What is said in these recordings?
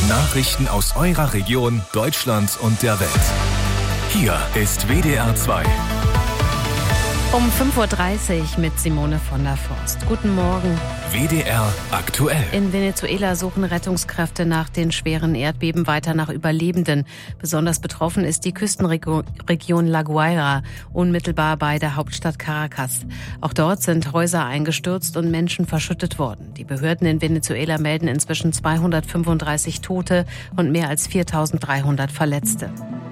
Nachrichten aus eurer Region, Deutschland und der Welt. Hier ist WDR 2. Um 5.30 Uhr mit Simone von der Forst. Guten Morgen. WDR aktuell. In Venezuela suchen Rettungskräfte nach den schweren Erdbeben weiter nach Überlebenden. Besonders betroffen ist die Küstenregion La Guaira, unmittelbar bei der Hauptstadt Caracas. Auch dort sind Häuser eingestürzt und Menschen verschüttet worden. Die Behörden in Venezuela melden inzwischen 235 Tote und mehr als 4.300 Verletzte.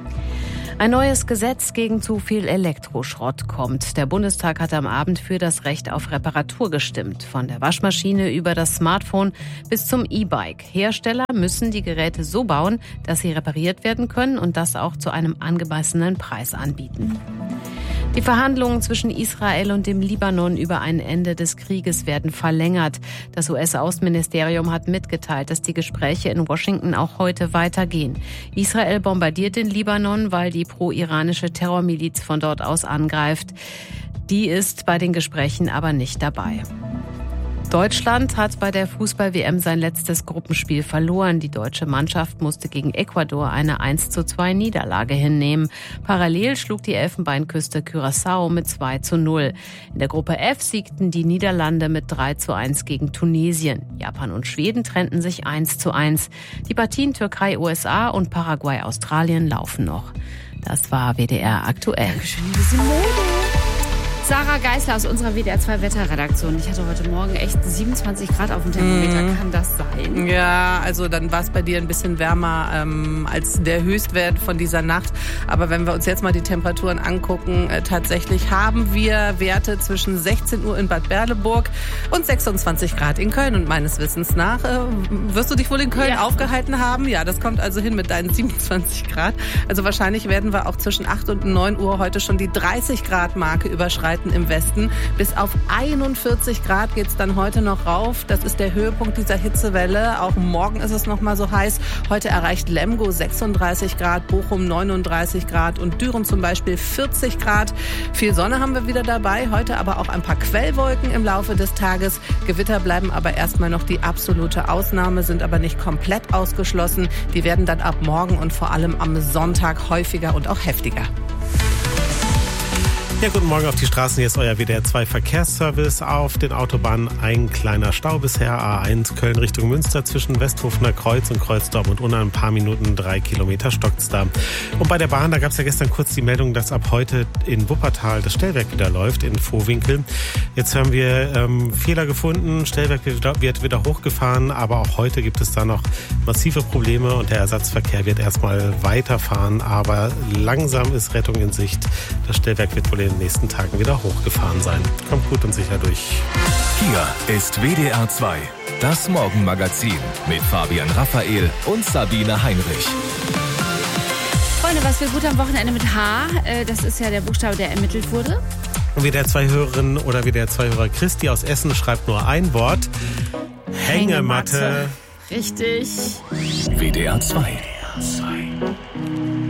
Ein neues Gesetz gegen zu viel Elektroschrott kommt. Der Bundestag hat am Abend für das Recht auf Reparatur gestimmt. Von der Waschmaschine über das Smartphone bis zum E-Bike. Hersteller müssen die Geräte so bauen, dass sie repariert werden können und das auch zu einem angemessenen Preis anbieten. Die Verhandlungen zwischen Israel und dem Libanon über ein Ende des Krieges werden verlängert. Das US-Außenministerium hat mitgeteilt, dass die Gespräche in Washington auch heute weitergehen. Israel bombardiert den Libanon, weil die pro-iranische Terrormiliz von dort aus angreift. Die ist bei den Gesprächen aber nicht dabei. Deutschland hat bei der Fußball-WM sein letztes Gruppenspiel verloren. Die deutsche Mannschaft musste gegen Ecuador eine 1:2 Niederlage hinnehmen. Parallel schlug die Elfenbeinküste Curaçao mit 2:0. In der Gruppe F siegten die Niederlande mit 3:1 gegen Tunesien. Japan und Schweden trennten sich 1:1. Die Partien Türkei, USA und Paraguay, Australien laufen noch. Das war WDR aktuell. Dankeschön, liebe Simone. Sarah Geisler aus unserer WDR 2 Wetterredaktion. Ich hatte heute Morgen echt 27 Grad auf dem Thermometer. Kann das sein? Ja, also dann war es bei dir ein bisschen wärmer als der Höchstwert von dieser Nacht. Aber wenn wir uns jetzt mal die Temperaturen angucken, tatsächlich haben wir Werte zwischen 16 Uhr in Bad Berleburg und 26 Grad in Köln. Und meines Wissens nach wirst du dich wohl in Köln aufgehalten haben. Ja, das kommt also hin mit deinen 27 Grad. Also wahrscheinlich werden wir auch zwischen 8 und 9 Uhr heute schon die 30 Grad Marke überschreiten im Westen. Bis auf 41 Grad geht es dann heute noch rauf. Das ist der Höhepunkt dieser Hitzewelle. Auch morgen ist es noch mal so heiß. Heute erreicht Lemgo 36 Grad, Bochum 39 Grad und Düren zum Beispiel 40 Grad. Viel Sonne haben wir wieder dabei. Heute aber auch ein paar Quellwolken im Laufe des Tages. Gewitter bleiben aber erstmal noch die absolute Ausnahme, sind aber nicht komplett ausgeschlossen. Die werden dann ab morgen und vor allem am Sonntag häufiger und auch heftiger. Ja, guten Morgen auf die Straßen. Hier ist euer WDR 2 Verkehrsservice. Auf den Autobahnen ein kleiner Stau bisher. A1 Köln Richtung Münster zwischen Westhofener Kreuz und Kreuzdorf und Unna ein paar Minuten 3 Kilometer stockt's da. Und bei der Bahn, da gab es ja gestern kurz die Meldung, dass ab heute in Wuppertal das Stellwerk wieder läuft, in Vohwinkel. Jetzt haben wir Fehler gefunden. Stellwerk wird wieder hochgefahren, aber auch heute gibt es da noch massive Probleme und der Ersatzverkehr wird erstmal weiterfahren. Aber langsam ist Rettung in Sicht. Das Stellwerk wird wohl in den nächsten Tagen wieder hochgefahren sein. Kommt gut und sicher durch. Hier ist WDR 2, das Morgenmagazin mit Fabian Raphael und Sabine Heinrich. Freunde, was wir gut am Wochenende mit H, das ist ja der Buchstabe, der ermittelt wurde. Und WDR 2-Hörerin oder WDR 2-Hörer Christi aus Essen schreibt nur ein Wort. Hängematte. Richtig. WDR 2.